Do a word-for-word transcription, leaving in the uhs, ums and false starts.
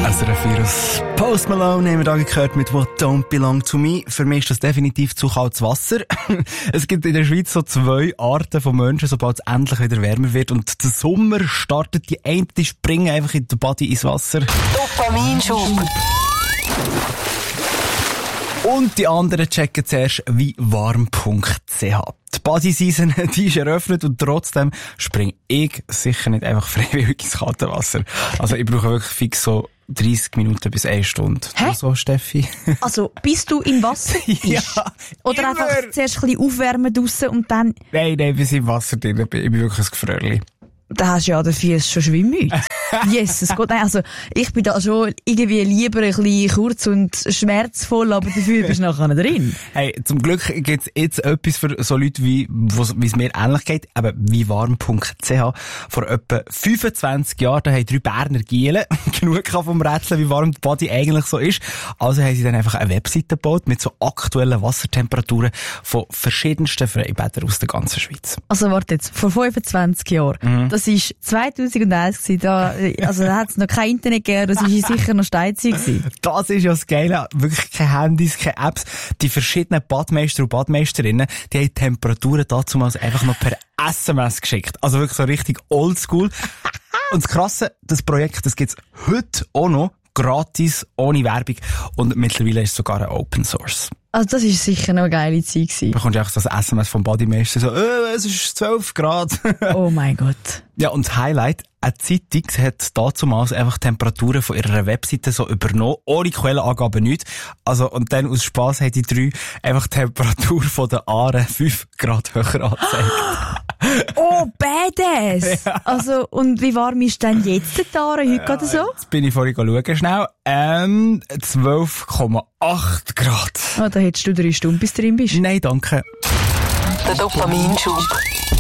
S R F Virus. Post Malone haben wir da gehört mit What Don't Belong to Me. Für mich ist das definitiv zu kaltes Wasser. Es gibt in der Schweiz so zwei Arten von Menschen, sobald es endlich wieder wärmer wird. Und der Sommer startet, die einen, die springen einfach in den Body ins Wasser. Dopaminschub. Und die anderen checken zuerst wie warm punkt c h. Die Body-Season, die ist eröffnet und trotzdem springe ich sicher nicht einfach freiwillig ins kalte Wasser. Also ich brauche wirklich fix so dreißig Minuten bis eine Stunde. Hä? So, Steffi? Also, bis du im Wasser bist? Ja, Oder immer. einfach zuerst ein bisschen aufwärmen draussen und dann... Nein, nein, bis ich im Wasser drin bin. Ich bin wirklich ein Gefröhrli. Da hast du ja dafür schon schwimmüde. Jesus Gott, nein, also ich bin da schon irgendwie lieber ein bisschen kurz und schmerzvoll, aber dafür bist du nachher drin. Hey, zum Glück gibt es jetzt etwas für so Leute, wie wie es mir ähnlich geht, eben wie warm punkt c h. Vor etwa fünfundzwanzig Jahren, da haben drei Berner Gielen genug vom Rätseln, wie warm die Body eigentlich so ist. Also haben sie dann einfach eine Webseite gebaut mit so aktuellen Wassertemperaturen von verschiedensten Freibädern aus der ganzen Schweiz. Also warte jetzt, vor fünfundzwanzig Jahren, mhm. Das war zweitausendeins gewesen, da, also da hat es noch kein Internet gegeben, das war sicher noch Steinzeit gewesen. Das ist ja das Geile, wirklich keine Handys, keine Apps. Die verschiedenen Badmeister und Badmeisterinnen, die haben Temperaturen dazu einfach noch per S M S geschickt. Also wirklich so richtig oldschool. Und das Krasse, das Projekt, das gibt's heute auch noch gratis, ohne Werbung. Und mittlerweile ist es sogar ein Open Source. Also das war sicher noch eine geile Zeit gewesen. Du bekommst einfach so ein S M S vom Bodymeister, so, äh, es ist zwölf Grad. Oh mein Gott. Ja, und das Highlight, eine Zeitung hat dazumals einfach Temperaturen von ihrer Webseite so übernommen, ohne Quellenangaben nichts. Also, und dann aus Spass haben die drei einfach die Temperatur von der Aare fünf Grad höher angezeigt. Oh, badass! Ja. Also, und wie warm ist denn jetzt die Aare heute gerade so? Jetzt bin ich vorhin schauen, schnell. Ähm, zwölf Komma acht Grad. Oh, da hättest du drei Stunden bis drin bist. Nein, danke. Der Dopaminschub.